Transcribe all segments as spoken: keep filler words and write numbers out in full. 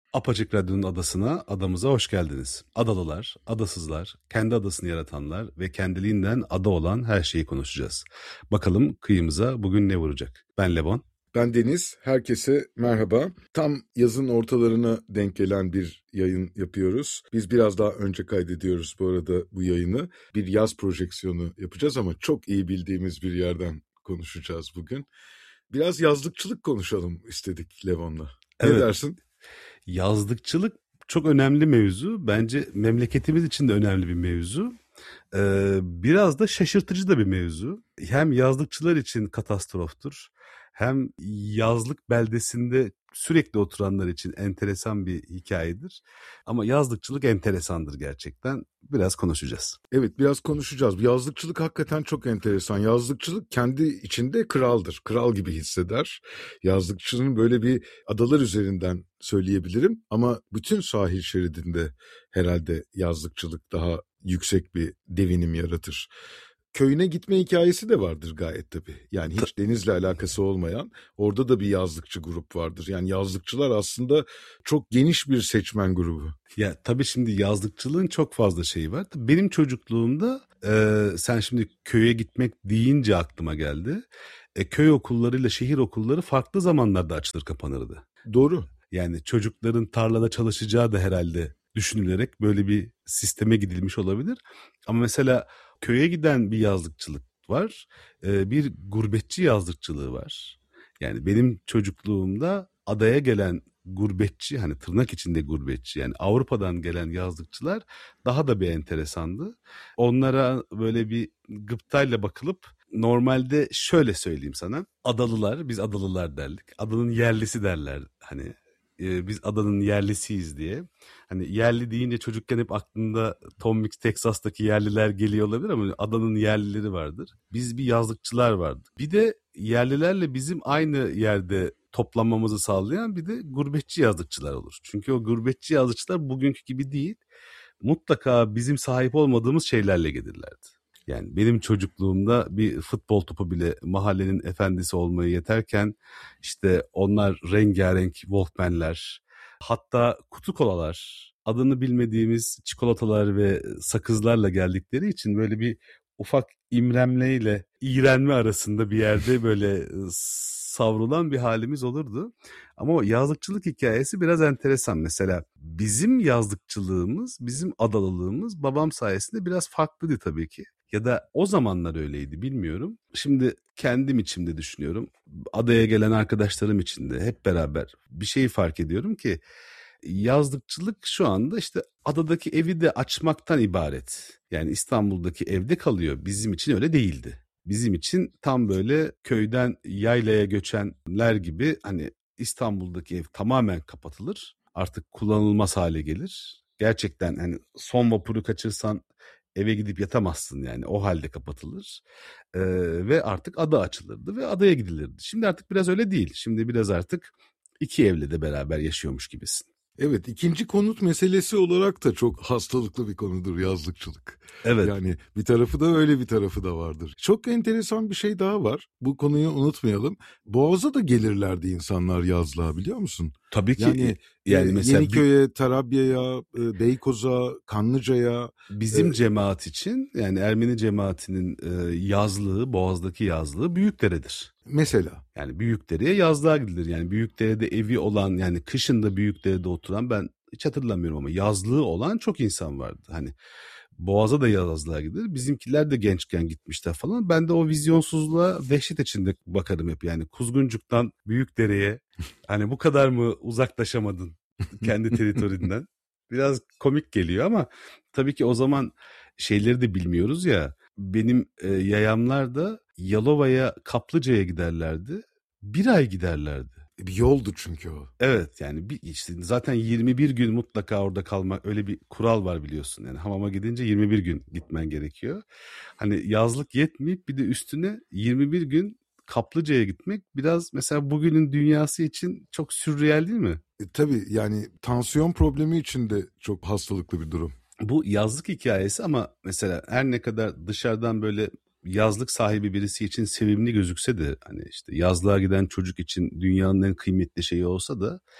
Apaçık Radyo'nun adasına, adamıza hoş geldiniz. Adalılar, adasızlar, kendi adasını yaratanlar ve kendiliğinden ada olan her şeyi konuşacağız. Bakalım kıyımıza bugün ne vuracak? Ben Lebon. Ben Deniz. Herkese merhaba. Tam yazın ortalarına denk gelen bir yayın yapıyoruz. Biz biraz daha önce kaydediyoruz bu arada bu yayını. Bir yaz projeksiyonu yapacağız ama çok iyi bildiğimiz bir yerden konuşacağız bugün. Biraz yazlıkçılık konuşalım istedik Levon'la. Ne Evet. dersin? Yazlıkçılık çok önemli mevzu. Bence memleketimiz için de önemli bir mevzu. Ee, biraz da şaşırtıcı da bir mevzu. Hem yazlıkçılar için katastroftur, hem yazlık beldesinde sürekli oturanlar için enteresan bir hikayedir. Ama yazlıkçılık enteresandır gerçekten. Biraz konuşacağız. Evet, biraz konuşacağız. Yazlıkçılık hakikaten çok enteresan. Yazlıkçılık kendi içinde kraldır. Kral gibi hisseder. Yazlıkçılığın böyle bir adalar üzerinden söyleyebilirim. Ama bütün sahil şeridinde herhalde yazlıkçılık daha yüksek bir devinim yaratır. Köyüne gitme hikayesi de vardır gayet tabii. Yani hiç denizle alakası olmayan, orada da bir yazlıkçı grup vardır. Yani yazlıkçılar aslında çok geniş bir seçmen grubu. Ya tabii şimdi yazlıkçılığın çok fazla şeyi var. Benim çocukluğumda e, sen şimdi köye gitmek deyince aklıma geldi. E, köy okullarıyla şehir okulları farklı zamanlarda açılır kapanırdı. Doğru. Yani çocukların tarlada çalışacağı da herhalde düşünülerek böyle bir sisteme gidilmiş olabilir. Ama mesela köye giden bir yazlıkçılık var. Ee, bir gurbetçi yazlıkçılığı var. Yani benim çocukluğumda adaya gelen gurbetçi, hani tırnak içinde gurbetçi, yani Avrupa'dan gelen yazlıkçılar daha da bir enteresandı. Onlara böyle bir gıptayla bakılıp, normalde şöyle söyleyeyim sana, adalılar, biz adalılar derdik. Adanın yerlisi derler hani. E, biz adanın yerlisiyiz diye. Hani yerli deyince çocukken hep aklında Tom Mix Texas'taki yerliler geliyor olabilir ama adanın yerlileri vardır. Biz bir yazlıkçılar vardı. Bir de yerlilerle bizim aynı yerde toplanmamızı sağlayan bir de gurbetçi yazlıkçılar olur. Çünkü o gurbetçi yazlıkçılar bugünkü gibi değil. Mutlaka bizim sahip olmadığımız şeylerle gelirlerdi. Yani benim çocukluğumda bir futbol topu bile mahallenin efendisi olmayı yeterken, işte onlar rengarenk Walkman'ler, hatta kutu kolalar, adını bilmediğimiz çikolatalar ve sakızlarla geldikleri için böyle bir ufak imremleyle iğrenme arasında bir yerde böyle savrulan bir halimiz olurdu. Ama o yazlıkçılık hikayesi biraz enteresan. Mesela bizim yazlıkçılığımız, bizim adalılığımız babam sayesinde biraz farklıydı tabii ki. Ya da o zamanlar öyleydi, bilmiyorum. Şimdi kendim içimde düşünüyorum. Adaya gelen arkadaşlarım için de hep beraber bir şeyi fark ediyorum ki yazlıkçılık şu anda işte adadaki evi de açmaktan ibaret. Yani İstanbul'daki evde kalıyor. Bizim için öyle değildi. Bizim için tam böyle köyden yaylaya göçenler gibi, hani İstanbul'daki ev tamamen kapatılır. Artık kullanılmaz hale gelir. Gerçekten hani son vapuru kaçırsan eve gidip yatamazsın, yani o halde kapatılır. Ee, ve artık ada açılırdı ve adaya gidilirdi. Şimdi artık biraz öyle değil. Şimdi biraz artık iki evle de beraber yaşıyormuş gibisin. Evet, ikinci konut meselesi olarak da çok hastalıklı bir konudur yazlıkçılık. Evet. Yani bir tarafı da öyle, bir tarafı da vardır. Çok enteresan bir şey daha var. Bu konuyu unutmayalım. Boğaz'a da gelirlerdi insanlar yazlığa, biliyor musun? Tabii ki. Yani, yani e, mesela Yeniköy'e, Tarabya'ya, e, Beykoz'a, Kanlıca'ya. bizim e, cemaat için, yani Ermeni cemaatinin e, yazlığı, Boğaz'daki yazlığı Büyükdere'dir. Mesela. Yani Büyükdere'ye yazlığa gidilir. Yani Büyükdere'de evi olan, yani kışında Büyükdere'de oturan, ben hiç hatırlamıyorum ama yazlığı olan çok insan vardı. Hani Boğaz'a da yazlığa gidilir. Bizimkiler de gençken gitmişler falan. Ben de o vizyonsuzluğa dehşet içinde bakarım hep. Yani Kuzguncuk'tan Büyükdere'ye hani bu kadar mı uzaklaşamadın kendi teritorinden? Biraz komik geliyor ama tabii ki o zaman şeyleri de bilmiyoruz ya. Benim e, yayamlar da Yalova'ya, Kaplıca'ya giderlerdi. Bir ay giderlerdi. Bir yoldu çünkü o. Evet, yani bir işte zaten yirmi bir gün mutlaka orada kalmak, öyle bir kural var biliyorsun. Yani hamama gidince yirmi bir gün gitmen gerekiyor. Hani yazlık yetmeyip bir de üstüne yirmi bir gün Kaplıca'ya gitmek biraz mesela bugünün dünyası için çok sürreel değil mi? E, tabii yani tansiyon problemi için de çok hastalıklı bir durum. Bu yazlık hikayesi ama mesela her ne kadar dışarıdan böyle yazlık sahibi birisi için sevimli gözükse de, hani işte yazlığa giden çocuk için dünyanın en kıymetli şeyi olsa da,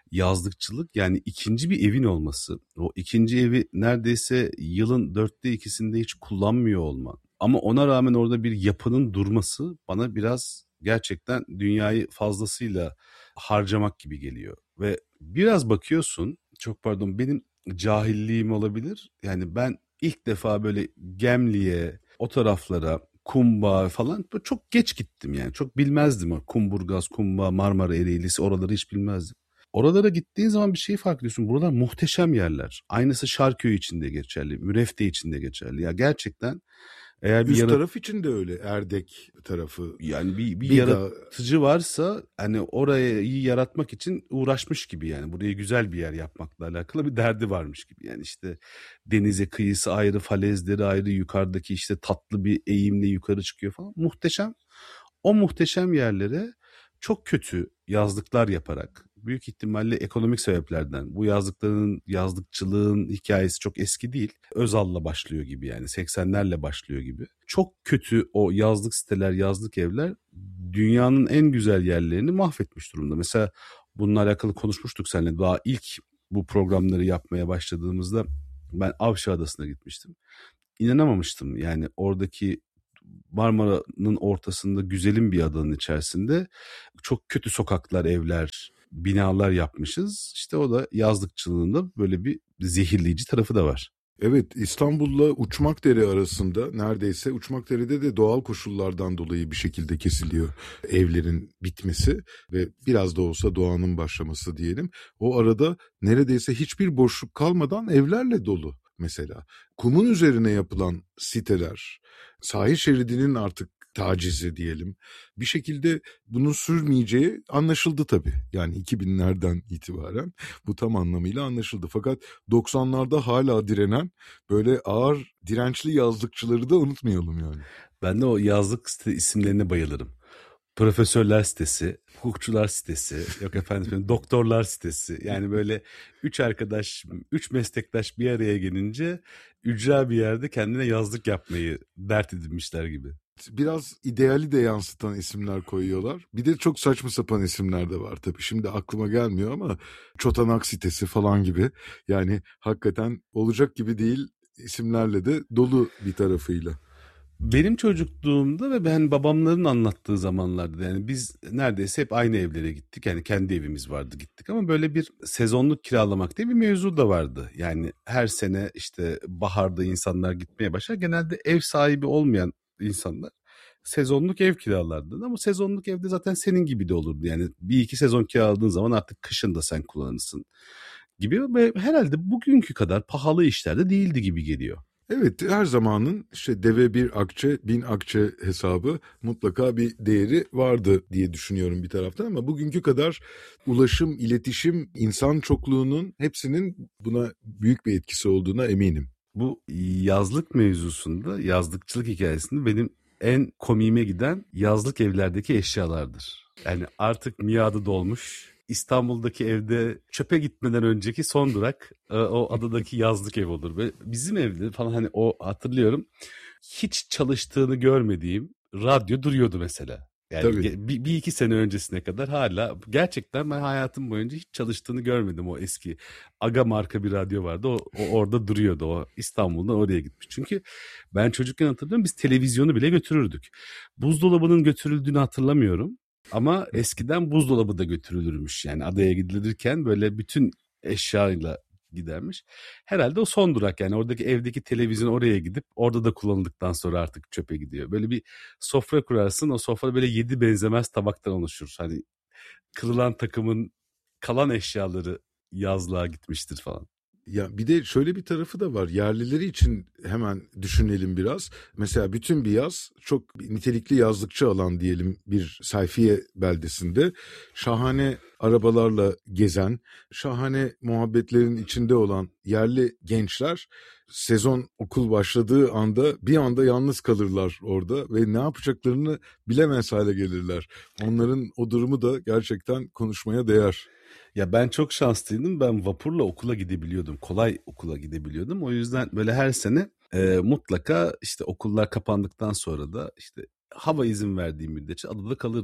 yazlıkçılık, yani ikinci bir evin olması. O ikinci evi neredeyse yılın dörtte ikisinde hiç kullanmıyor olman. Ama ona rağmen orada bir yapının durması bana biraz gerçekten dünyayı fazlasıyla harcamak gibi geliyor. Ve biraz bakıyorsun, çok pardon, benim cahilliğim olabilir. Yani ben ilk defa böyle Gemli'ye, o taraflara, Kumba falan böyle çok geç gittim yani. Çok bilmezdim o Kumburgaz, Kumba, Marmara, Ereğlisi, oraları hiç bilmezdim. Oralara gittiğin zaman bir şeyi fark ediyorsun. Buralar muhteşem yerler. Aynısı Şarköy için de geçerli, Mürefte için de geçerli. Ya gerçekten eğer bir Üst yarat taraf için de öyle. Erdek tarafı, yani bir bir Biga. yaratıcı varsa hani orayı yaratmak için uğraşmış gibi, yani burayı güzel bir yer yapmakla alakalı bir derdi varmış gibi. Yani işte denize kıyısı ayrı, falezleri ayrı, yukarıdaki işte tatlı bir eğimle yukarı çıkıyor falan. Muhteşem. O muhteşem yerlere çok kötü yazlıklar yaparak, büyük ihtimalle ekonomik sebeplerden, bu yazlıkların, yazlıkçılığın hikayesi çok eski değil. Özal'la başlıyor gibi, yani seksenlerle başlıyor gibi. Çok kötü o yazlık siteler, yazlık evler dünyanın en güzel yerlerini mahvetmiş durumda. Mesela bununla alakalı konuşmuştuk seninle. Daha ilk bu programları yapmaya başladığımızda ben Avşa Adası'na gitmiştim. İnanamamıştım yani, oradaki Marmara'nın ortasında güzelim bir adanın içerisinde çok kötü sokaklar, evler, binalar yapmışız. İşte o da yazlıkçılığında böyle bir zehirleyici tarafı da var. Evet, İstanbul'la Uçmakdere arasında neredeyse, Uçmakdere'de de doğal koşullardan dolayı bir şekilde kesiliyor evlerin bitmesi ve biraz da olsa doğanın başlaması diyelim. O arada neredeyse hiçbir boşluk kalmadan evlerle dolu mesela. Kumun üzerine yapılan siteler, sahil şeridinin artık tacizi diyelim. Bir şekilde bunun sürmeyeceği anlaşıldı tabii. Yani iki binlerden itibaren bu tam anlamıyla anlaşıldı. Fakat doksanlarda hala direnen böyle ağır dirençli yazlıkçıları da unutmayalım yani. Ben de o yazlık site isimlerine bayılırım. Profesörler sitesi, hukukçular sitesi, yok efendim doktorlar sitesi. Yani böyle üç arkadaş, üç meslektaş bir araya gelince ücra bir yerde kendine yazlık yapmayı dert edinmişler gibi. Biraz ideali de yansıtan isimler koyuyorlar. Bir de çok saçma sapan isimler de var tabii. Şimdi aklıma gelmiyor ama Çotanak sitesi falan gibi. Yani hakikaten olacak gibi değil isimlerle de dolu bir tarafıyla. Benim çocukluğumda ve ben babamların anlattığı zamanlarda, yani biz neredeyse hep aynı evlere gittik. Yani kendi evimiz vardı, gittik, ama böyle bir sezonluk kiralamak diye bir mevzu da vardı. Yani her sene işte baharda insanlar gitmeye başlar. Genelde ev sahibi olmayan insanlar sezonluk ev kiralardı. Ama sezonluk evde zaten senin gibi de olurdu. Yani bir iki sezon kiraladığın zaman artık kışın da sen kullanırsın gibi, ve herhalde bugünkü kadar pahalı işlerde değildi gibi geliyor. Evet, her zamanın işte deve bir akçe, bin akçe hesabı mutlaka bir değeri vardı diye düşünüyorum bir taraftan, ama bugünkü kadar ulaşım, iletişim, insan çokluğunun hepsinin buna büyük bir etkisi olduğuna eminim. Bu yazlık mevzusunda, yazlıkçılık hikayesinde benim en komiğime giden yazlık evlerdeki eşyalardır. Yani artık miadı dolmuş. İstanbul'daki evde çöpe gitmeden önceki son durak e, o adadaki yazlık ev olur. Ve bizim evde falan, hani o hatırlıyorum, hiç çalıştığını görmediğim radyo duruyordu mesela. Yani Tabii. bir, bir iki sene öncesine kadar hala, gerçekten ben hayatım boyunca hiç çalıştığını görmedim o eski Aga marka bir radyo vardı. O, o orada duruyordu. O İstanbul'dan oraya gitmiş. Çünkü ben çocukken hatırlıyorum, biz televizyonu bile götürürdük. Buzdolabının götürüldüğünü hatırlamıyorum. Ama eskiden buzdolabı da götürülürmüş. Yani adaya gidilirken böyle bütün eşyayla gidermiş. Herhalde o son durak, yani oradaki evdeki televizyon oraya gidip orada da kullanıldıktan sonra artık çöpe gidiyor. Böyle bir sofra kurarsın, o sofra böyle yedi benzemez tabaktan oluşur. Hani kırılan takımın kalan eşyaları yazlığa gitmiştir falan. Ya bir de şöyle bir tarafı da var. Yerlileri için hemen düşünelim biraz. Mesela bütün bir yaz çok nitelikli yazlıkçı alan diyelim bir sayfiye beldesinde şahane arabalarla gezen, şahane muhabbetlerin içinde olan yerli gençler sezon okul başladığı anda bir anda yalnız kalırlar orada ve ne yapacaklarını bilemez hale gelirler. Onların o durumu da gerçekten konuşmaya değer. Ya ben çok şanslıydım. Ben vapurla okula gidebiliyordum. Kolay okula gidebiliyordum. O yüzden böyle her sene e, mutlaka işte okullar kapandıktan sonra da işte hava izin verdiği müddetçe adada kalırdım.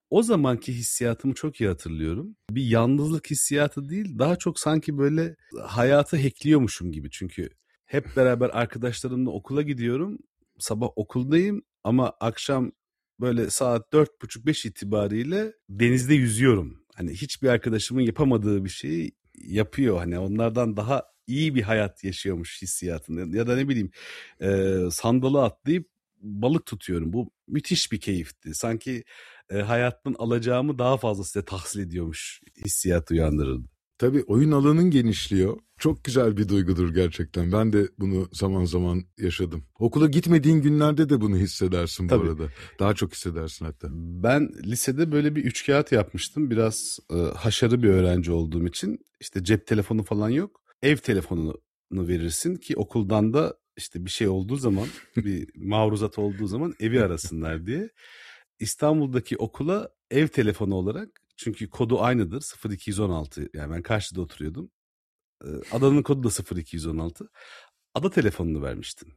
o zamanki hissiyatımı çok iyi hatırlıyorum. Bir yalnızlık hissiyatı değil, daha çok sanki böyle hayatı hackliyormuşum gibi. Çünkü hep beraber arkadaşlarımla okula gidiyorum. Sabah okuldayım ama akşam böyle saat dört buçuk beş itibariyle denizde yüzüyorum. Hani hiçbir arkadaşımın yapamadığı bir şeyi yapıyor. Hani onlardan daha iyi bir hayat yaşıyormuş hissiyatını. Ya da ne bileyim e, sandala atlayıp balık tutuyorum. Bu müthiş bir keyifti. Sanki e, hayattan alacağımı daha fazla size tahsil ediyormuş hissiyatı uyandırırdı. Tabii oyun alanın genişliyor. Çok güzel bir duygudur gerçekten. Ben de bunu zaman zaman yaşadım. Okula gitmediğin günlerde de bunu hissedersin bu Tabii. arada. Daha çok hissedersin hatta. Ben lisede böyle bir üçkağıt yapmıştım. Biraz e, haşarı bir öğrenci olduğum için. İşte cep telefonu falan yok. Ev telefonunu verirsin ki okuldan da işte bir şey olduğu zaman, bir maruzat olduğu zaman evi arasınlar diye. İstanbul'daki okula ev telefonu olarak, çünkü kodu aynıdır, sıfır iki on altı, yani ben karşıda oturuyordum. Adanın kodu da sıfır iki on altı. Ada telefonunu vermiştim.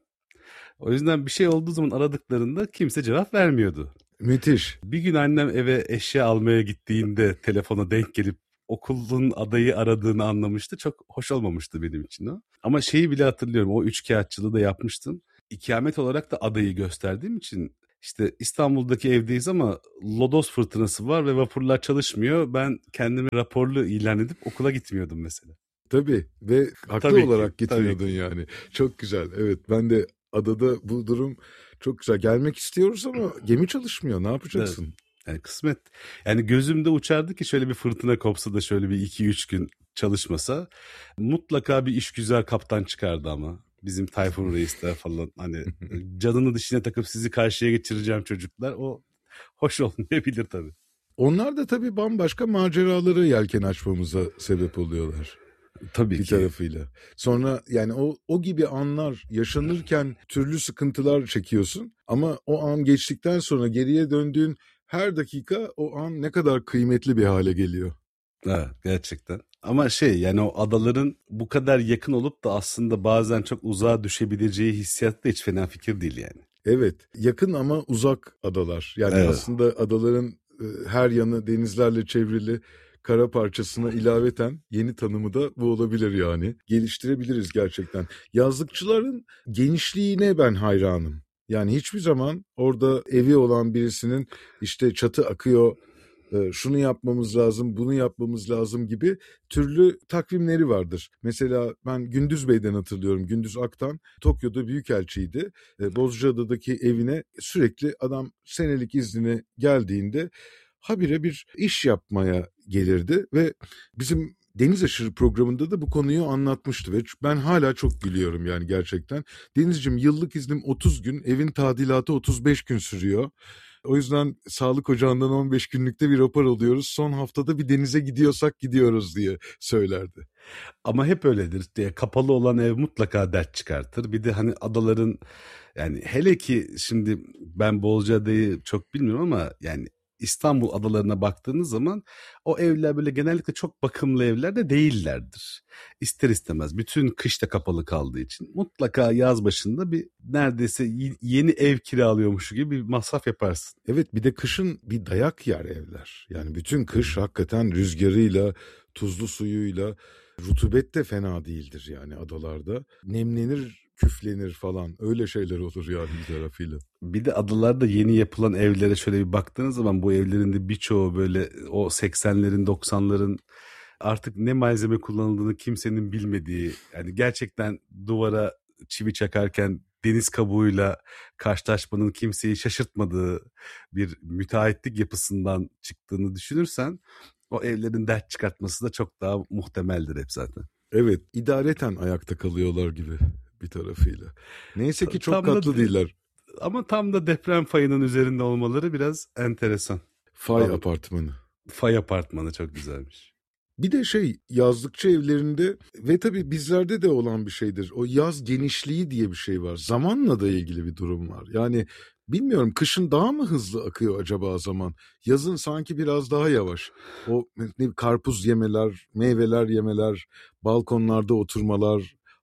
O yüzden bir şey olduğu zaman aradıklarında kimse cevap vermiyordu. Müthiş. Bir gün annem eve eşya almaya gittiğinde telefona denk gelip okulun adayı aradığını anlamıştı. Çok hoş olmamıştı benim için o. Ama şeyi bile hatırlıyorum, o üçkağıtçılığı da yapmıştım. İkamet olarak da adayı gösterdiğim için işte İstanbul'daki evdeyiz ama lodos fırtınası var ve vapurlar çalışmıyor. Ben kendimi raporlu ilan edip okula gitmiyordum mesela. Tabii ve haklı Tabii olarak ki, gitmiyordun tabii ki. yani. Çok güzel. Evet, ben de adada bu durum çok güzel. Gelmek istiyoruz ama gemi çalışmıyor. Ne yapacaksın? Evet. Yani kısmet. Yani gözümde uçardı ki şöyle bir fırtına kopsa da şöyle bir iki üç gün çalışmasa mutlaka bir işgüzar kaptan çıkardı ama. Bizim Tayfun Reis'ler falan, hani canını dişine takıp sizi karşıya geçireceğim çocuklar, o hoş olmayabilir tabii. Onlar da tabii bambaşka maceraları yelken açmamıza sebep oluyorlar. Tabii bir ki. tarafıyla. Sonra yani o o gibi anlar yaşanırken türlü sıkıntılar çekiyorsun ama o an geçtikten sonra geriye döndüğün her dakika o an ne kadar kıymetli bir hale geliyor. Evet, gerçekten. Ama şey, yani o adaların bu kadar yakın olup da aslında bazen çok uzağa düşebileceği hissiyatı da hiç fena fikir değil yani. Evet, yakın ama uzak adalar. Yani Evet. aslında adaların e, her yanı denizlerle çevrili, kara parçasına ilaveten yeni tanımı da bu olabilir yani. Geliştirebiliriz gerçekten. Yazlıkçıların genişliğine ben hayranım. Yani hiçbir zaman orada evi olan birisinin işte çatı akıyor, şunu yapmamız lazım, bunu yapmamız lazım gibi türlü takvimleri vardır. Mesela ben Gündüz Bey'den hatırlıyorum. Gündüz Aktan Tokyo'da büyükelçiydi. Bozcaada'daki evine sürekli adam senelik iznine geldiğinde habire bir iş yapmaya gelirdi ve bizim Deniz Aşırı programında da bu konuyu anlatmıştı ve ben hala çok gülüyorum yani gerçekten. Denizciğim, yıllık iznim otuz gün, evin tadilatı otuz beş gün sürüyor. O yüzden sağlık ocağından on beş günlükte bir rapor alıyoruz. Son haftada bir denize gidiyorsak gidiyoruz diye söylerdi. Ama hep öyledir. Diye kapalı olan ev mutlaka dert çıkartır. Bir de hani adaların, yani hele ki şimdi ben Bozcaada'yı çok bilmiyorum ama yani İstanbul adalarına baktığınız zaman o evler böyle genellikle çok bakımlı evler de değillerdir. İster istemez bütün kış da kapalı kaldığı için mutlaka yaz başında bir neredeyse yeni ev kiralıyormuş gibi bir masraf yaparsın. Evet, bir de kışın bir dayak yer evler. Yani bütün kış hakikaten rüzgarıyla, tuzlu suyuyla, rutubet de fena değildir yani adalarda. Nemlenir, küflenir falan, öyle şeyler olur yani bir tarafıyla. Bir de adalarda yeni yapılan evlere şöyle bir baktığınız zaman bu evlerin de birçoğu böyle o seksenlerin doksanların artık ne malzeme kullanıldığını kimsenin bilmediği, yani gerçekten duvara çivi çakarken deniz kabuğuyla karşılaşmanın kimseyi şaşırtmadığı bir müteahhitlik yapısından çıktığını düşünürsen o evlerin dert çıkartması da çok daha muhtemeldir hep zaten. Evet, idareten ayakta kalıyorlar gibi bir tarafıyla. Neyse ki çok Tam katlı da, değiller. ama tam da deprem fayının üzerinde olmaları biraz enteresan. Fay Abi, apartmanı. Fay apartmanı çok güzelmiş. Bir de şey, yazlıkçı evlerinde ve tabii bizlerde de olan bir şeydir. O yaz genişliği diye bir şey var. Zamanla da ilgili bir durum var. Yani bilmiyorum, kışın daha mı hızlı akıyor acaba zaman? Yazın sanki biraz daha yavaş. O ne, karpuz yemeler, meyveler yemeler, balkonlarda oturmalar,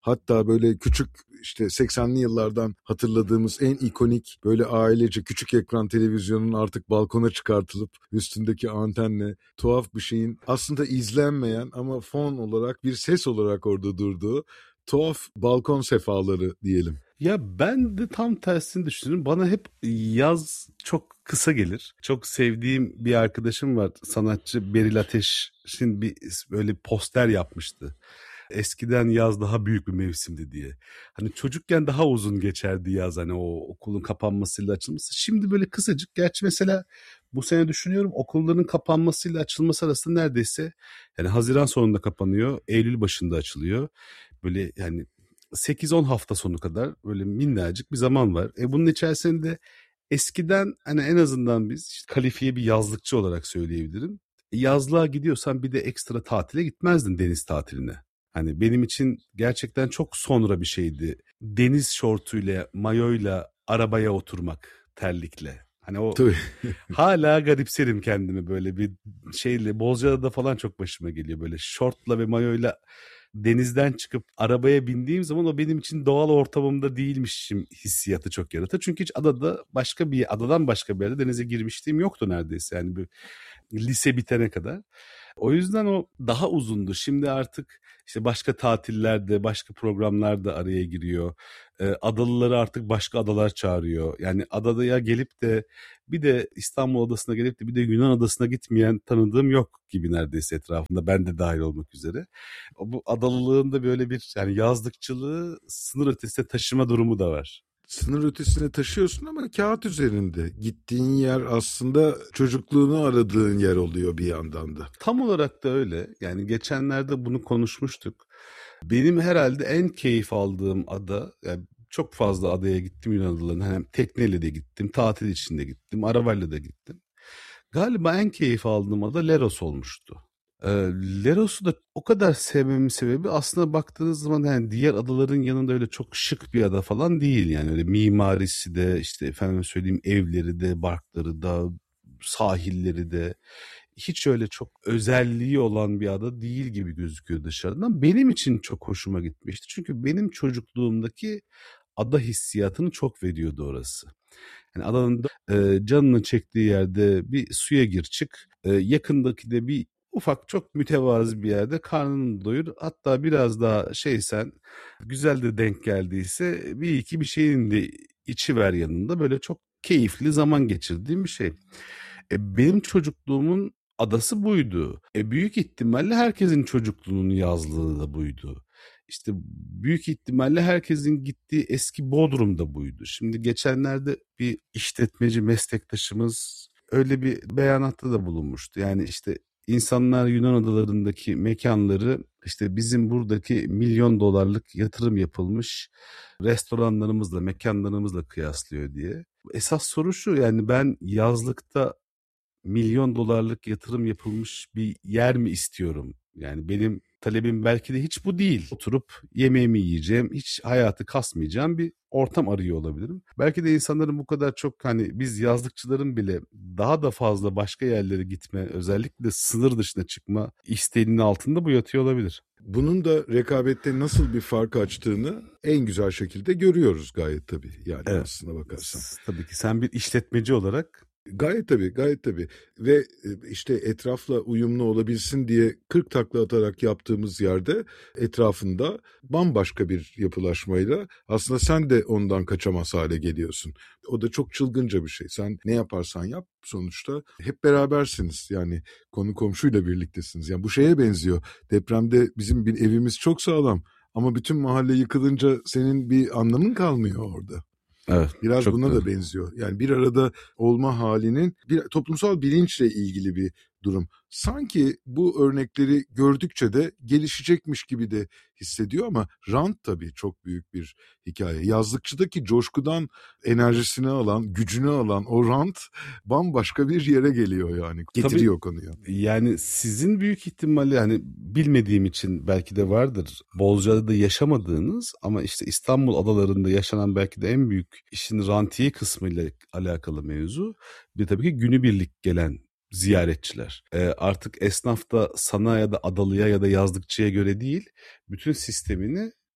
Hatta böyle küçük işte seksenli yıllardan hatırladığımız en ikonik böyle ailece küçük ekran televizyonun artık balkona çıkartılıp üstündeki antenle tuhaf bir şeyin aslında izlenmeyen ama fon olarak bir ses olarak orada durduğu tuhaf balkon sefaları diyelim. Ya ben de tam tersini düşünüyorum. Bana hep yaz çok kısa gelir. Çok sevdiğim bir arkadaşım var. Sanatçı Beril Ateş'in bir böyle poster yapmıştı. Eskiden yaz daha büyük bir mevsimdi diye. Hani çocukken daha uzun geçerdi yaz, hani o okulun kapanmasıyla açılması. Şimdi böyle kısacık. Gerçi mesela bu sene düşünüyorum, okulların kapanmasıyla açılması arasında neredeyse, yani Haziran sonunda kapanıyor, Eylül başında açılıyor. Böyle yani sekiz on hafta sonu kadar böyle minnacık bir zaman var. E bunun içerisinde eskiden hani en azından biz işte kalifiye bir yazlıkçı olarak söyleyebilirim. E, yazlığa gidiyorsan bir de ekstra tatile gitmezdin, deniz tatiline. Hani benim için gerçekten çok sonra bir şeydi. Deniz şortuyla, mayoyla arabaya oturmak, terlikle. Hani o Tabii. hala garipserim kendimi, böyle bir şeyle. Bozcaada'da falan çok başıma geliyor, böyle şortla ve mayoyla denizden çıkıp arabaya bindiğim zaman o benim için doğal ortamımda değilmişim hissiyatı çok yaratır. Çünkü hiç adada başka bir adadan başka bir yerde denize girmişliğim yoktu neredeyse, yani bir lise bitene kadar. O yüzden o daha uzundu. Şimdi artık işte başka tatillerde, başka programlar da araya giriyor. Ee, adalıları artık başka adalar çağırıyor. Yani adaya gelip de bir de İstanbul adasına gelip de bir de Yunan adasına gitmeyen tanıdığım yok gibi neredeyse etrafında, ben de dahil olmak üzere. O, bu adalılığın da böyle bir yani yazlıkçılığı sınır ötesine taşıma durumu da var. Sınır ötesine taşıyorsun ama kağıt üzerinde. Gittiğin yer aslında çocukluğunu aradığın yer oluyor bir yandan da. Tam olarak da öyle. Yani geçenlerde bunu konuşmuştuk. Benim herhalde en keyif aldığım ada, yani çok fazla adaya gittim Yunan adalarına. Hem tekneyle de gittim, tatil içinde gittim, arabayla da gittim. Galiba en keyif aldığım ada Leros olmuştu. Ee, Leros'u da o kadar sevmemin sebebi, aslında baktığınız zaman yani diğer adaların yanında öyle çok şık bir ada falan değil. Yani öyle mimarisi de, işte efendim söyleyeyim, evleri de, barkları da, sahilleri de hiç öyle çok özelliği olan bir ada değil gibi gözüküyor dışarıdan. Benim için çok hoşuma gitmişti. Çünkü benim çocukluğumdaki ada hissiyatını çok veriyordu orası. Yani adanın e, canını çektiği yerde bir suya gir çık. E, yakındaki de bir ufak, çok mütevazı bir yerde karnını doyur. Hatta biraz daha şeysen, güzel de denk geldiyse bir iki bir şeyin de içi ver yanında. Böyle çok keyifli zaman geçirdiğim bir şey. E, benim çocukluğumun adası buydu. E, büyük ihtimalle herkesin çocukluğunun yazlığı da buydu. İşte büyük ihtimalle herkesin gittiği eski Bodrum da buydu. Şimdi geçenlerde bir işletmeci meslektaşımız öyle bir beyanatta da bulunmuştu. Yani işte insanlar Yunan adalarındaki mekanları işte bizim buradaki milyon dolarlık yatırım yapılmış restoranlarımızla, mekanlarımızla kıyaslıyor diye. Esas soru şu, yani ben yazlıkta milyon dolarlık yatırım yapılmış bir yer mi istiyorum? Yani benim talebim belki de hiç bu değil. Oturup yemeğimi yiyeceğim, hiç hayatı kasmayacağım bir ortam arıyor olabilirim. Belki de insanların bu kadar çok, hani biz yazlıkçıların bile daha da fazla başka yerlere gitme, özellikle sınır dışına çıkma isteğinin altında bu yatıyor olabilir. Bunun da rekabette nasıl bir fark açtığını en güzel şekilde görüyoruz gayet tabii. Yani Evet. aslına bakarsan. Tabii ki sen bir işletmeci olarak Gayet tabii, gayet tabii. Ve işte etrafla uyumlu olabilsin diye kırk takla atarak yaptığımız yerde etrafında bambaşka bir yapılaşmayla aslında sen de ondan kaçamaz hale geliyorsun. O da çok çılgınca bir şey. Sen ne yaparsan yap sonuçta hep berabersiniz. Yani konu komşuyla birliktesiniz. Yani bu şeye benziyor. Depremde bizim bir evimiz çok sağlam ama bütün mahalle yıkılınca senin bir anlamın kalmıyor orada. Evet, Biraz çok buna doğru. da benziyor. Yani bir arada olma halinin bir toplumsal bilinçle ilgili bir durum. Sanki bu örnekleri gördükçe de gelişecekmiş gibi de hissediyor ama rant tabii çok büyük bir hikaye. Yazlıkçıdaki coşkudan enerjisini alan, gücünü alan o rant bambaşka bir yere geliyor yani. Getiriyor Tabii, konuyu. yani sizin büyük ihtimalle, hani bilmediğim için belki de vardır, Bozcaada'da yaşamadığınız ama işte İstanbul adalarında yaşanan belki de en büyük işin rantiye kısmıyla alakalı mevzu. Bir tabii ki günübirlik gelen ziyaretçiler. Ee, artık esnaf da sana ya da adalıya ya da yazlıkçıya göre değil, bütün sistemini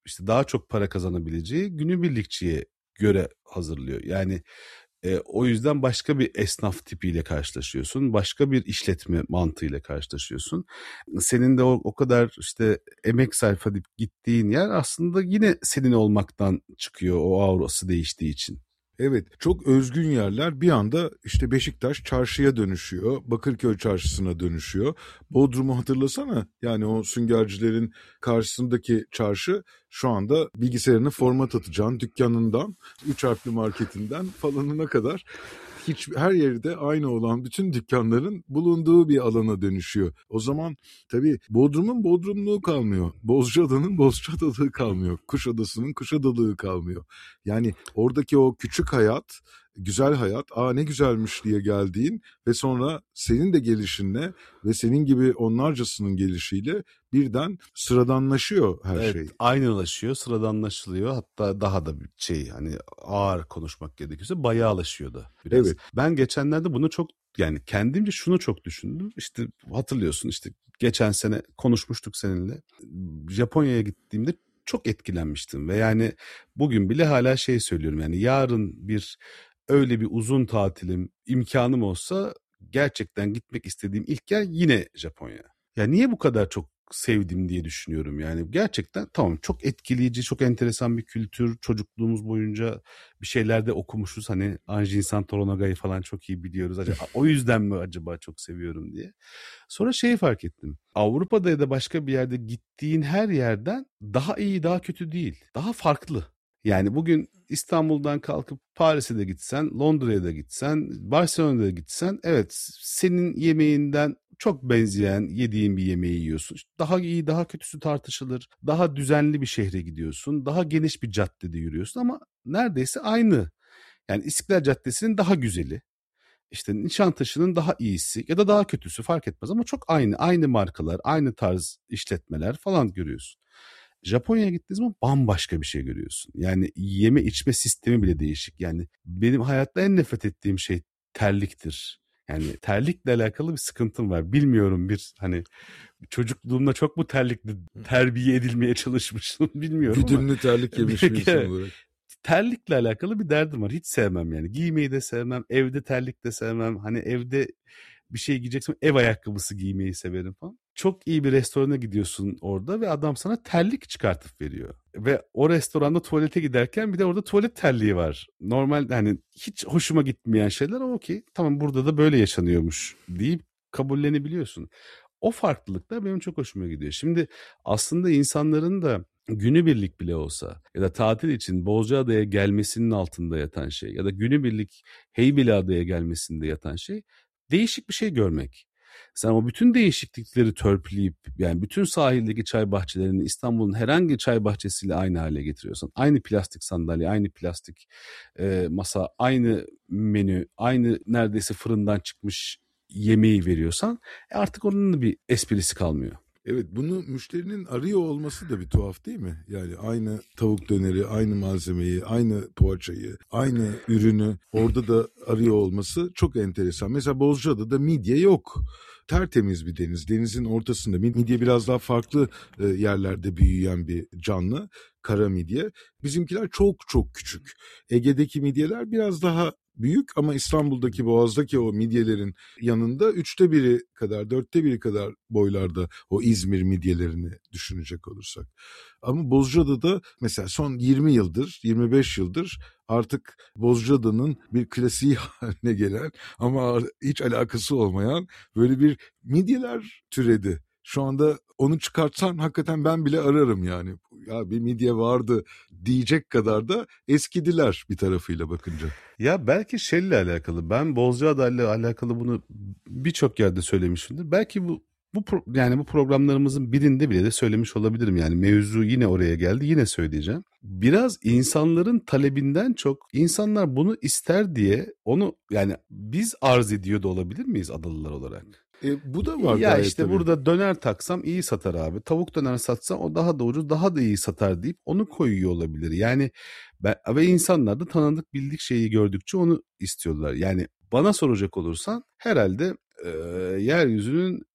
işte daha çok para kazanabileceği günübirlikçiye göre hazırlıyor. Yani e, o yüzden başka bir esnaf tipiyle karşılaşıyorsun. Başka bir işletme mantığıyla karşılaşıyorsun. Senin de o, o kadar işte emek sarf edip gittiğin yer aslında yine senin olmaktan çıkıyor, o aurası değiştiği için. Evet, çok özgün yerler bir anda işte Beşiktaş çarşıya dönüşüyor, Bakırköy çarşısına dönüşüyor. Bodrum'u hatırlasana, yani o süngercilerin karşısındaki çarşı şu anda bilgisayarını format atacağın dükkanından, üç harfli marketinden falanına kadar hiç her yerde aynı olan bütün dükkanların bulunduğu bir alana dönüşüyor. O zaman tabii Bodrum'un Bodrumluğu kalmıyor. Bozcaada'nın Bozcaada'lığı kalmıyor. Kuşadası'nın Kuşadalığı kalmıyor. Yani oradaki o küçük hayat, güzel hayat, aa ne güzelmiş diye geldiğin ve sonra senin de gelişinle ve senin gibi onlarcasının gelişiyle birden sıradanlaşıyor her evet, şey. aynılaşıyor, sıradanlaşılıyor. Hatta daha da bir şey, hani ağır konuşmak gerekirse bayağılaşıyor da biraz. Evet. Ben geçenlerde bunu çok, yani kendimce şunu çok düşündüm. İşte hatırlıyorsun, işte geçen sene konuşmuştuk seninle. Japonya'ya gittiğimde çok etkilenmiştim ve yani bugün bile hala şey söylüyorum, yani yarın bir öyle bir uzun tatilim, imkanım olsa gerçekten gitmek istediğim ilk yer yine Japonya. Ya niye bu kadar çok sevdim diye düşünüyorum yani. Gerçekten tamam, çok etkileyici, çok enteresan bir kültür. Çocukluğumuz boyunca bir şeylerde okumuşuz. Hani Anjin Santoronaga'yı falan çok iyi biliyoruz. Acaba o yüzden mi acaba çok seviyorum diye. Sonra şeyi fark ettim. Avrupa'da ya da başka bir yerde gittiğin her yerden daha iyi, daha kötü değil. Daha farklı. Yani bugün İstanbul'dan kalkıp Paris'e de gitsen, Londra'ya da gitsen, Barcelona'ya da gitsen, evet senin yemeğinden çok benzeyen yediğin bir yemeği yiyorsun. Daha iyi, daha kötüsü tartışılır. Daha düzenli bir şehre gidiyorsun. Daha geniş bir caddede yürüyorsun ama neredeyse aynı. Yani İstiklal Caddesi'nin daha güzeli, İşte Nişantaşı'nın daha iyisi ya da daha kötüsü fark etmez ama çok aynı. Aynı markalar, aynı tarz işletmeler falan görüyorsun. Japonya'ya gittiğin zaman bambaşka bir şey görüyorsun. Yani yeme içme sistemi bile değişik. Yani benim hayatta en nefret ettiğim şey terliktir. Yani terlikle alakalı bir sıkıntım var. Bilmiyorum, bir hani çocukluğumda çok mu terlikle terbiye edilmeye çalışmışım bilmiyorum ama. Güdümlü terlik yemiş bir insan olarak. Terlikle alakalı bir derdim var. Hiç sevmem yani. Giymeyi de sevmem. Evde terlik de sevmem. Hani evde bir şey giyeceksem ev ayakkabısı giymeyi severim falan. Çok iyi bir restorana gidiyorsun orada ve adam sana terlik çıkartıp veriyor. Ve o restoranda tuvalete giderken bir de orada tuvalet terliği var. Normal, hani hiç hoşuma gitmeyen şeyler, o okey. Tamam, burada da böyle yaşanıyormuş deyip kabullenebiliyorsun. O farklılıklar benim çok hoşuma gidiyor. Şimdi aslında insanların da günübirlik bile olsa ya da tatil için Bozcaada'ya gelmesinin altında yatan şey ya da günübirlik Heybeliada'ya gelmesinde yatan şey değişik bir şey görmek. Sen o bütün değişiklikleri törpüleyip, yani bütün sahildeki çay bahçelerini İstanbul'un herhangi çay bahçesiyle aynı hale getiriyorsan, aynı plastik sandalye, aynı plastik e, masa, aynı menü, aynı neredeyse fırından çıkmış yemeği veriyorsan e artık onun da bir esprisi kalmıyor. Evet, bunu müşterinin arıyor olması da bir tuhaf değil mi? Yani aynı tavuk döneri, aynı malzemeyi, aynı poğaçayı, aynı ürünü orada da arıyor olması çok enteresan. Mesela Bozcaada'da midye yok. Tertemiz bir deniz. Denizin ortasında. Midye biraz daha farklı yerlerde büyüyen bir canlı. Kara midye. Bizimkiler çok çok küçük. Ege'deki midyeler biraz daha büyük ama İstanbul'daki Boğaz'daki o midyelerin yanında üçte biri kadar, dörtte biri kadar boylarda o İzmir midyelerini düşünecek olursak. Ama Bozcaada'da mesela son yirmi yıldır, yirmi beş yıldır artık Bozcaada'nın bir klasiği haline gelen ama hiç alakası olmayan böyle bir midyeler türedi. Şu anda onu çıkartsan hakikaten ben bile ararım yani. Ya bir midye vardı diyecek kadar da eskidiler bir tarafıyla bakınca. Ya belki şeyle alakalı. Ben Bozcaada ile alakalı bunu birçok yerde söylemişimdir. Belki bu bu pro, yani bu programlarımızın birinde bile de söylemiş olabilirim. Yani mevzu yine oraya geldi. Yine söyleyeceğim. Biraz insanların talebinden çok insanlar bunu ister diye onu, yani biz arz ediyor da olabilir miyiz Adalılar olarak? E, bu da var Ya gayet işte tabii. burada döner taksam iyi satar abi. Tavuk döner satsam o daha da ucuz, daha da iyi satar deyip onu koyuyor olabilir. Yani ben, ve insanlar da tanıdık bildik şeyi gördükçe onu istiyorlar. Yani bana soracak olursan herhalde e, yeryüzünün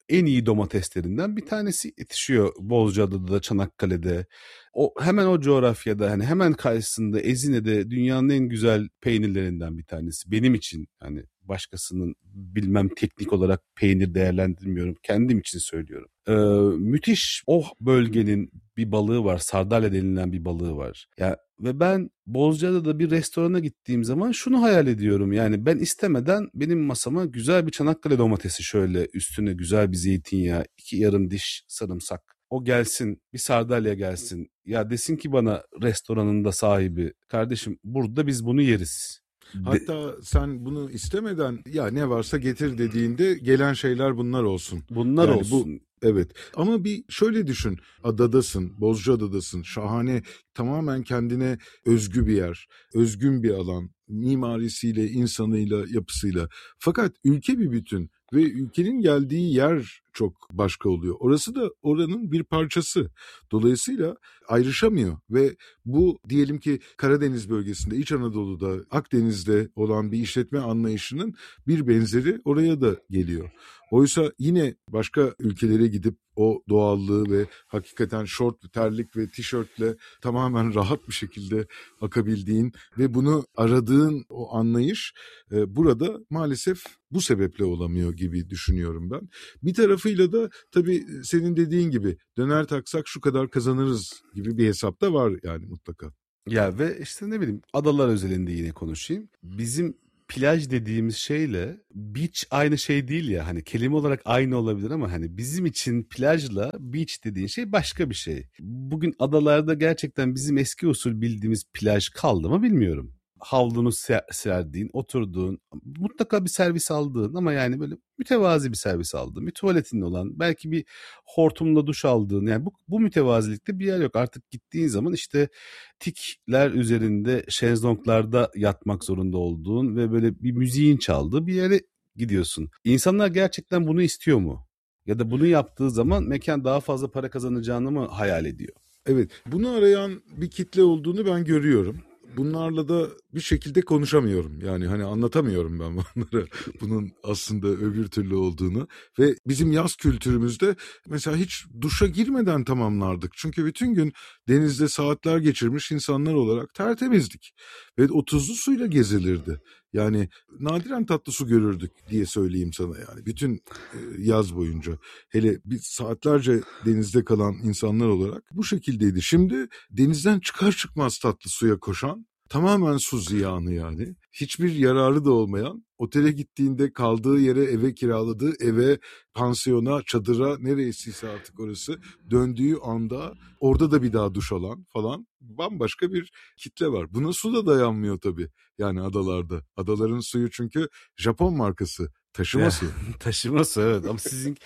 en iyi domateslerinden bir tanesi yetişiyor Bozcaada'da, Çanakkale'de. O hemen o coğrafyada, hani hemen karşısında Ezine'de dünyanın en güzel peynirlerinden bir tanesi benim için. Hani başkasının bilmem teknik olarak peynir değerlendirmiyorum. Kendim için söylüyorum. Ee, müthiş o bölgenin bir balığı var. Sardalya denilen bir balığı var. Ya ve ben Bozcaada'da bir restorana gittiğim zaman şunu hayal ediyorum. Yani ben istemeden benim masama güzel bir Çanakkale domatesi, şöyle üstüne güzel bir zeytinyağı, iki yarım diş sarımsak. O gelsin, bir sardalya gelsin. Ya desin ki bana restoranında sahibi, kardeşim burada biz bunu yeriz. De- Hatta sen bunu istemeden ya ne varsa getir dediğinde gelen şeyler bunlar olsun. Bunlar Yani bu olsun. evet, ama bir şöyle düşün, adadasın, Bozcaada'dasın, şahane, tamamen kendine özgü bir yer, özgün bir alan, mimarisiyle, insanıyla, yapısıyla, fakat ülke bir bütün ve ülkenin geldiği yer çok başka oluyor. Orası da oranın bir parçası. Dolayısıyla ayrışamıyor ve bu diyelim ki Karadeniz bölgesinde, İç Anadolu'da, Akdeniz'de olan bir işletme anlayışının bir benzeri oraya da geliyor. Oysa yine başka ülkelere gidip o doğallığı ve hakikaten şort, terlik ve tişörtle tamamen rahat bir şekilde akabildiğin ve bunu aradığın o anlayış e, burada maalesef bu sebeple olamıyor gibi düşünüyorum ben. Bir tarafıyla da tabii senin dediğin gibi döner taksak şu kadar kazanırız gibi bir hesap da var yani mutlaka. Ya ve işte ne bileyim, adalar özelinde yine konuşayım. Bizim plaj dediğimiz şeyle beach aynı şey değil ya, hani kelime olarak aynı olabilir ama hani bizim için plajla beach dediğin şey başka bir şey. Bugün adalarda gerçekten bizim eski usul bildiğimiz plaj kaldı mı bilmiyorum. Havlunu ser- serdiğin, oturduğun, mutlaka bir servis aldığın ama yani böyle mütevazi bir servis aldığın, bir tuvaletin olan, belki bir hortumla duş aldığın, yani bu, bu mütevazilikte bir yer yok. Artık gittiğin zaman işte tikler üzerinde şezlonglarda yatmak zorunda olduğun ve böyle bir müziğin çaldığı bir yere gidiyorsun. İnsanlar gerçekten bunu istiyor mu? Ya da bunu yaptığı zaman mekan daha fazla para kazanacağını mı hayal ediyor? Evet, bunu arayan bir kitle olduğunu ben görüyorum. Bunlarla da bir şekilde konuşamıyorum. Yani hani anlatamıyorum ben bunlara bunun aslında öbür türlü olduğunu. Ve bizim yaz kültürümüzde mesela hiç duşa girmeden tamamlardık. Çünkü bütün gün denizde saatler geçirmiş insanlar olarak tertemizdik. Ve o tuzlu suyla gezilirdi. Yani nadiren tatlı su görürdük diye söyleyeyim sana yani. Bütün e, yaz boyunca. Hele biz saatlerce denizde kalan insanlar olarak bu şekildeydi. Şimdi denizden çıkar çıkmaz tatlı suya koşan, tamamen su ziyanı yani. Hiçbir yararı da olmayan, otele gittiğinde kaldığı yere, eve kiraladığı eve, pansiyona, çadıra, neresiyse artık orası, döndüğü anda orada da bir daha duş alan falan bambaşka bir kitle var. Buna su da dayanmıyor tabii yani adalarda. Adaların suyu çünkü Japon markası, taşıma su. Taşıma su, evet, ama sizin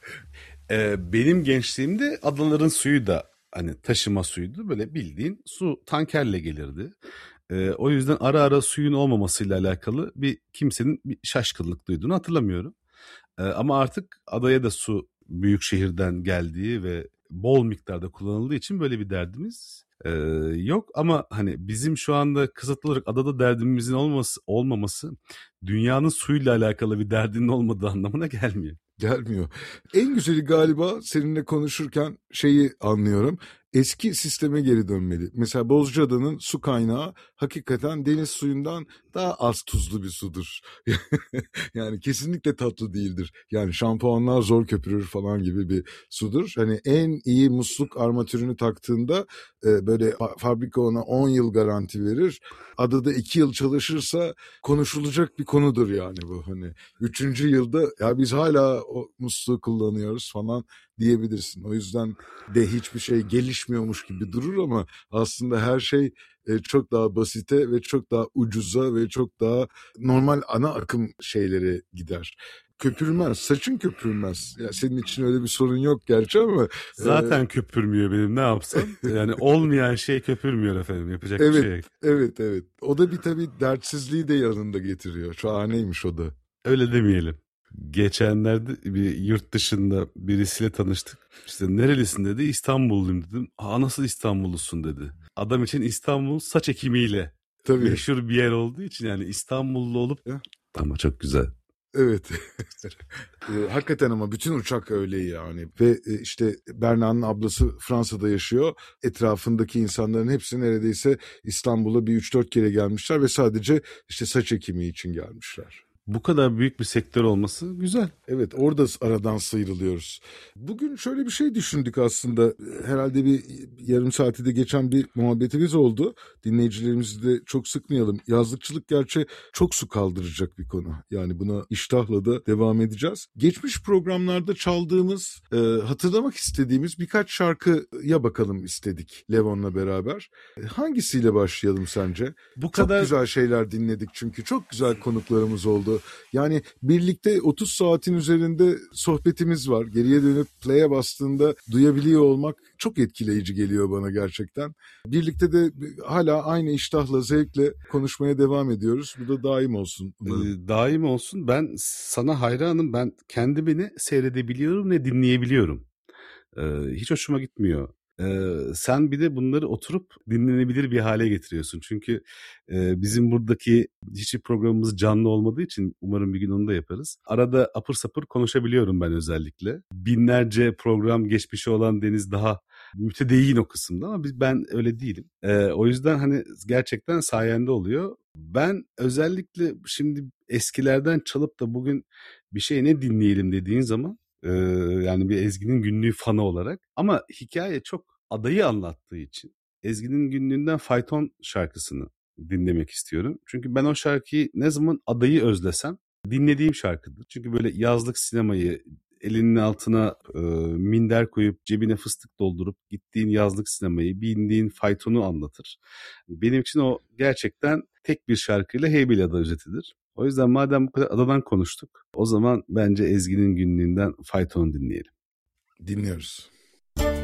e, benim gençliğimde adaların suyu da hani taşıma suydu, böyle bildiğin su tankerle gelirdi. E, o yüzden ara ara suyun olmamasıyla alakalı bir kimsenin bir şaşkınlık duyduğunu hatırlamıyorum. E, ama artık adaya da su büyük şehirden geldiği ve bol miktarda kullanıldığı için böyle bir derdimiz e, yok. Ama hani bizim şu anda kısıtlı olarak adada derdimizin olması, olmaması dünyanın suyla alakalı bir derdinin olmadığı anlamına gelmiyor. Gelmiyor. En güzeli galiba seninle konuşurken şeyi anlıyorum. Eski sisteme geri dönmeli. Mesela Bozcaada'nın su kaynağı hakikaten deniz suyundan daha az tuzlu bir sudur. Yani kesinlikle tatlı değildir. Yani şampuanlar zor köpürür falan gibi bir sudur. Hani en iyi musluk armatürünü taktığında e, böyle fabrika ona on yıl garanti verir. Adada iki yıl çalışırsa konuşulacak bir konudur yani bu. Hani üçüncü yılda ya biz hala o musluğu kullanıyoruz falan diyebilirsin. O yüzden de hiçbir şey gelişmiyormuş gibi durur ama aslında her şey e, çok daha basite ve çok daha ucuza ve çok daha normal ana akım şeylere gider. Köpürmez, saçın köpürmez. Ya senin için öyle bir sorun yok gerçi ama Zaten e, köpürmüyor benim, ne yapsam? Yani olmayan şey köpürmüyor efendim. Yapacak bir evet, şey yok. evet, evet. O da bir tabii dertsizliği de yanında getiriyor. Şahaneymiş o da. Öyle demeyelim. Geçenlerde bir yurt dışında birisiyle tanıştık. İşte nerelisin dedi. İstanbulluyum dedim. Aa, nasıl İstanbullusun dedi. Adam için İstanbul saç ekimiyle Tabii. meşhur bir yer olduğu için, yani İstanbullu olup Ya. ama çok güzel. Evet. E, hakikaten ama bütün uçak öyle yani. Ve e, işte Berna'nın ablası Fransa'da yaşıyor. Etrafındaki insanların hepsi neredeyse İstanbul'a bir üç dört kere gelmişler ve sadece işte saç ekimi için gelmişler. Bu kadar büyük bir sektör olması güzel. Evet, orada aradan sıyrılıyoruz. Bugün şöyle bir şey düşündük aslında. Herhalde bir yarım saati de geçen bir muhabbetimiz oldu. Dinleyicilerimizi de çok sıkmayalım. Yazlıkçılık gerçi çok su kaldıracak bir konu. Yani buna iştahla da devam edeceğiz. Geçmiş programlarda çaldığımız, e, hatırlamak istediğimiz birkaç şarkıya bakalım istedik Levon'la beraber. E, hangisiyle başlayalım sence? Bu Çok kadar güzel şeyler dinledik çünkü çok güzel konuklarımız oldu. Yani birlikte otuz saatin üzerinde sohbetimiz var. Geriye dönüp play'e bastığında duyabiliyor olmak çok etkileyici geliyor bana gerçekten. Birlikte de hala aynı iştahla, zevkle konuşmaya devam ediyoruz. Bu da daim olsun umarım. e, daim olsun. Ben sana hayranım. Ben kendimi ne seyredebiliyorum ne dinleyebiliyorum. E, hiç hoşuma gitmiyor. E, sen bir de bunları oturup dinlenebilir bir hale getiriyorsun. Çünkü e, bizim buradaki hiçbir programımız canlı olmadığı için umarım bir gün onu da yaparız. Arada apır sapır konuşabiliyorum ben özellikle. Binlerce program geçmişi olan Deniz daha mütedeyyin o kısımda ama biz, ben öyle değilim. E, o yüzden hani gerçekten sayende oluyor. Ben özellikle şimdi eskilerden çalıp da bugün bir şey ne dinleyelim dediğin zaman e, yani bir Ezgi'nin günlüğü fanı olarak ama hikaye çok adayı anlattığı için Ezgi'nin günlüğünden Fayton şarkısını dinlemek istiyorum. Çünkü ben o şarkıyı ne zaman adayı özlesem dinlediğim şarkıdır. Çünkü böyle yazlık sinemayı elinin altına e, minder koyup cebine fıstık doldurup gittiğin yazlık sinemayı, bindiğin faytonu anlatır. Benim için o gerçekten tek bir şarkıyla Heybeliada özetidir. O yüzden madem bu kadar adadan konuştuk, o zaman bence Ezgi'nin günlüğünden faytonu dinleyelim. Dinliyoruz.